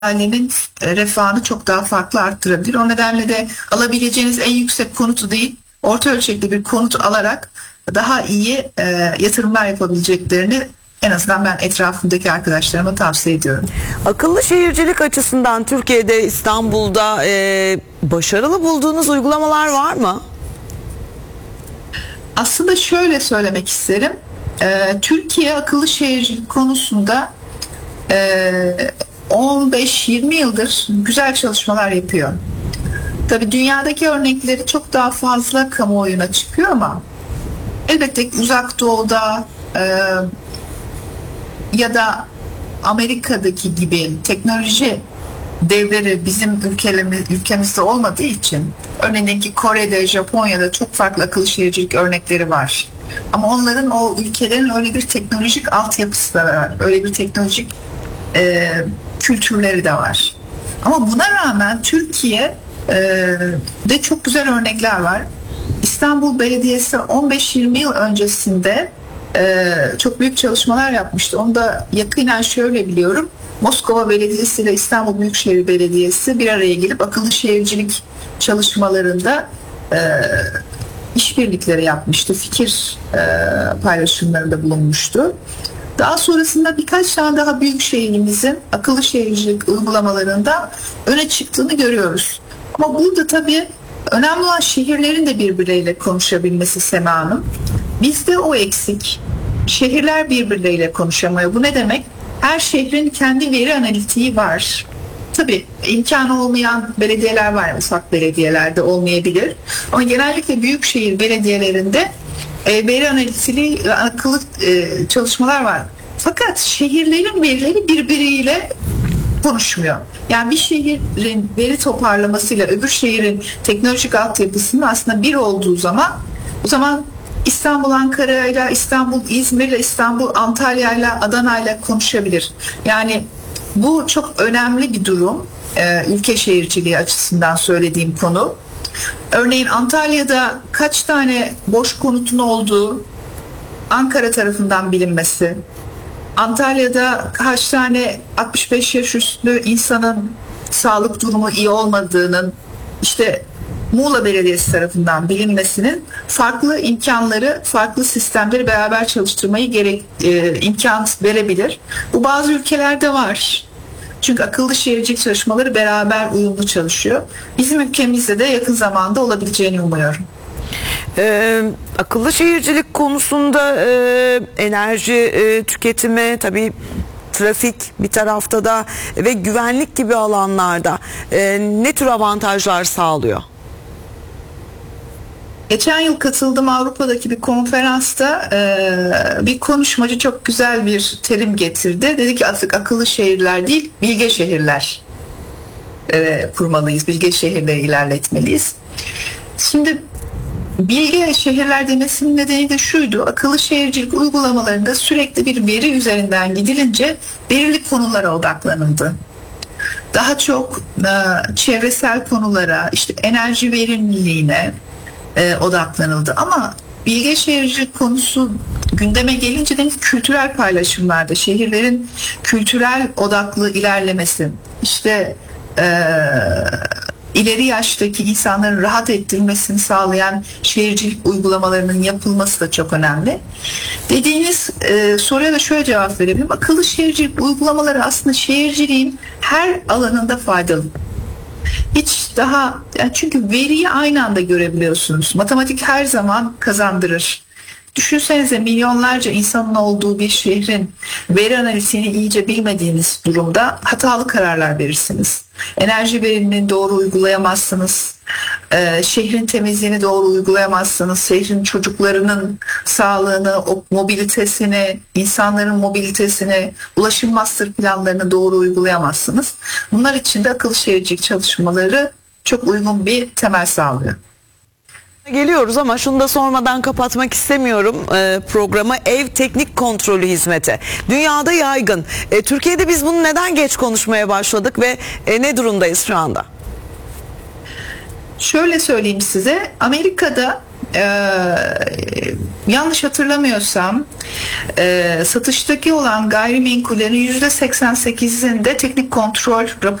ailenin refahını çok daha farklı arttırabilir. O nedenle de alabileceğiniz en yüksek konutu değil, orta ölçekli bir konut alarak daha iyi yatırımlar yapabileceklerini en azından ben etrafımdaki arkadaşlarıma tavsiye ediyorum. Akıllı şehircilik açısından Türkiye'de, İstanbul'da başarılı bulduğunuz uygulamalar var mı? Aslında şöyle söylemek isterim. Türkiye akıllı şehircilik konusunda 15-20 yıldır güzel çalışmalar yapıyor. Tabii dünyadaki örnekleri çok daha fazla kamuoyuna çıkıyor ama elbette Uzak Doğu'da ya da Amerika'daki gibi teknoloji devleri bizim ülkemizde olmadığı için, örneğin ki Kore'de, Japonya'da çok farklı akıllı şehircilik örnekleri var. Ama onların, o ülkelerin öyle bir teknolojik altyapısı da var. Öyle bir teknolojik kültürleri de var. Ama buna rağmen Türkiye de çok güzel örnekler var. İstanbul Belediyesi 15-20 yıl öncesinde çok büyük çalışmalar yapmıştı. Onu da yakinen şöyle biliyorum. Moskova Belediyesi ile İstanbul Büyükşehir Belediyesi bir araya gelip akıllı şehircilik çalışmalarında işbirlikleri yapmıştı. Fikir paylaşımlarında bulunmuştu. Daha sonrasında birkaç tane daha büyük şehrimizin akıllı şehircilik uygulamalarında öne çıktığını görüyoruz. Ama burada tabii önemli olan şehirlerin de birbirleriyle konuşabilmesi, Sema Hanım. Bizde o eksik. Şehirler birbirleriyle konuşamıyor. Bu ne demek? Her şehrin kendi veri analitiği var. Tabii imkanı olmayan belediyeler var. Ufak belediyelerde olmayabilir. Ama genellikle büyükşehir belediyelerinde veri analitiği, akıllı çalışmalar var. Fakat şehirlerin verileri birbiriyle konuşmuyor. Yani bir şehrin veri toparlamasıyla öbür şehrin teknolojik altyapısının aslında bir olduğu zaman, o zaman İstanbul Ankara'yla, İstanbul İzmir'le, İstanbul Antalya'yla, Adana'yla konuşabilir. Yani bu çok önemli bir durum. Ülke şehirciliği açısından söylediğim konu. Örneğin Antalya'da kaç tane boş konutun olduğu Ankara tarafından bilinmesi, Antalya'da kaç tane 65 yaş üstü insanın sağlık durumu iyi olmadığının işte Muğla Belediyesi tarafından bilinmesinin farklı imkanları, farklı sistemleri beraber çalıştırmayı imkan verebilir. Bu bazı ülkelerde var. Çünkü akıllı şehircilik çalışmaları beraber uyumlu çalışıyor. Bizim ülkemizde de yakın zamanda olabileceğini umuyorum. Akıllı şehircilik konusunda enerji tüketimi, tabii trafik bir tarafta da ve güvenlik gibi alanlarda ne tür avantajlar sağlıyor? Geçen yıl katıldığım Avrupa'daki bir konferansta bir konuşmacı çok güzel bir terim getirdi. Dedi ki artık akıllı şehirler değil, bilge şehirler kurmalıyız, bilge şehirleri ilerletmeliyiz. Şimdi bilge şehirler demesinin nedeni de şuydu: akıllı şehircilik uygulamalarında sürekli bir veri üzerinden gidilince belirli konulara odaklanıldı. Daha çok çevresel konulara, işte enerji verimliliğine odaklanıldı. Ama bilge şehircilik konusu gündeme gelince de kültürel paylaşımlarda, şehirlerin kültürel odaklı ilerlemesi, işte ileri yaştaki insanların rahat ettirmesini sağlayan şehircilik uygulamalarının yapılması da çok önemli. Dediğiniz soruya da şöyle cevap verebilirim. Akıllı şehircilik uygulamaları aslında şehirciliğin her alanında faydalı. Çünkü veriyi aynı anda görebiliyorsunuz. Matematik her zaman kazandırır. Düşünsenize, milyonlarca insanın olduğu bir şehrin veri analizini iyice bilmediğiniz durumda hatalı kararlar verirsiniz. Enerji verimini doğru uygulayamazsınız. Şehrin temizliğini doğru uygulayamazsınız. Şehrin çocuklarının sağlığını, mobilitesini, insanların mobilitesini, ulaşım master planlarını doğru uygulayamazsınız. Bunlar için de akıllı şehircilik çalışmaları çok uygun bir temel sağlıyor. Geliyoruz ama şunu da sormadan kapatmak istemiyorum programı. Ev teknik kontrolü hizmeti dünyada yaygın. Türkiye'de biz bunu neden geç konuşmaya başladık ve ne durumdayız şu anda? Şöyle söyleyeyim size, Amerika'da yanlış hatırlamıyorsam satıştaki olan gayrimenkullerin %88'inde teknik kontrol